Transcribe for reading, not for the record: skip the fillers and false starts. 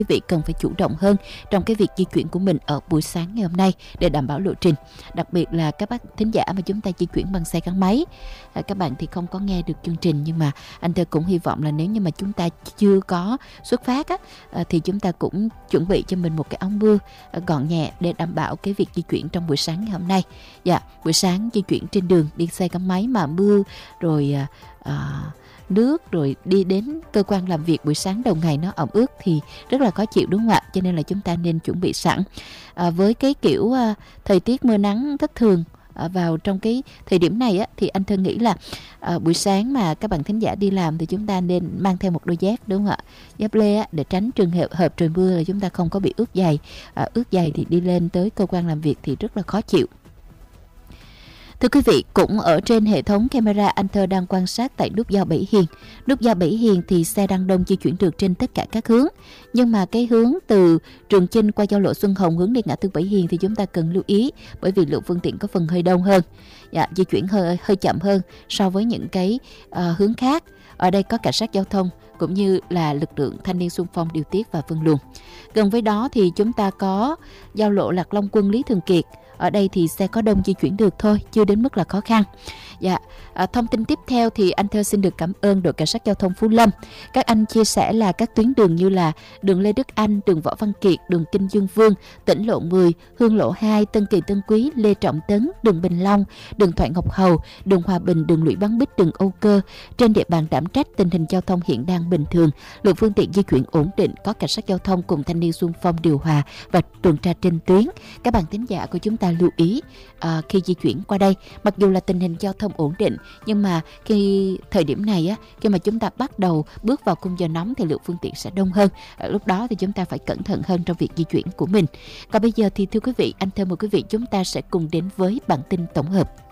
quý vị cần phải chủ động hơn trong cái việc di chuyển của mình ở buổi sáng ngày hôm nay để đảm bảo lộ trình. Đặc biệt là các bác thính giả mà chúng ta di chuyển bằng xe gắn máy. Các bạn thì không có nghe được chương trình, nhưng mà anh Thơ cũng hy vọng là nếu như mà chúng ta chưa có xuất phát á, thì chúng ta cũng chuẩn bị cho mình một cái áo mưa gọn nhẹ để đảm bảo cái việc di chuyển trong buổi sáng ngày hôm nay. Buổi sáng di chuyển trên đường đi xe gắn máy mà mưa rồi nước, rồi đi đến cơ quan làm việc buổi sáng đầu ngày nó ẩm ướt thì rất là khó chịu, đúng không ạ? Cho nên là chúng ta nên chuẩn bị sẵn. Với cái kiểu thời tiết mưa nắng thất thường vào trong cái thời điểm này á, thì anh Thơ nghĩ là buổi sáng mà các bạn thính giả đi làm thì chúng ta nên mang theo một đôi dép, đúng không ạ? Dép lê á, để tránh trường hợp trời mưa là chúng ta không có bị ướt giày. Ướt giày thì đi lên tới cơ quan làm việc thì rất là khó chịu. Thưa quý vị, cũng ở trên hệ thống camera, anh Thơ đang quan sát tại nút giao Bảy Hiền. Nút giao Bảy Hiền thì xe đang đông di chuyển được trên tất cả các hướng. Nhưng mà cái hướng từ Trường Chinh qua giao lộ Xuân Hồng hướng đi ngã tư Bảy Hiền thì chúng ta cần lưu ý, bởi vì lượng phương tiện có phần hơi đông hơn. Di chuyển hơi chậm hơn so với những cái hướng khác. Ở đây có cảnh sát giao thông cũng như là lực lượng thanh niên xung phong điều tiết và phân luồng. Gần với đó thì chúng ta có giao lộ Lạc Long Quân Lý Thường Kiệt. Ở đây thì xe có đông di chuyển được thôi, chưa đến mức là khó khăn. Thông tin tiếp theo thì anh Thơ xin được cảm ơn đội cảnh sát giao thông Phú Lâm. Các anh chia sẻ là các tuyến đường như là đường Lê Đức Anh, đường Võ Văn Kiệt, đường Kinh Dương Vương, tỉnh lộ 10, Hương lộ 2, Tân Kỳ Tân Quý, Lê Trọng Tấn, đường Bình Long, đường Thoại Ngọc Hầu, đường Hòa Bình, đường Lũy Bán Bích, đường Âu Cơ. Trên địa bàn đảm trách tình hình giao thông hiện đang bình thường, lượng phương tiện di chuyển ổn định, có cảnh sát giao thông cùng thanh niên xung phong điều hòa và tuần tra trên tuyến. Các bạn thính giả của chúng ta lưu ý khi di chuyển qua đây, mặc dù là tình hình giao thông ổn định, nhưng mà khi thời điểm này á, khi mà chúng ta bắt đầu bước vào khung giờ nóng thì lượng phương tiện sẽ đông hơn. Lúc đó thì chúng ta phải cẩn thận hơn trong việc di chuyển của mình. Còn bây giờ thì thưa quý vị, anh Thơ mời quý vị chúng ta sẽ cùng đến với bản tin tổng hợp.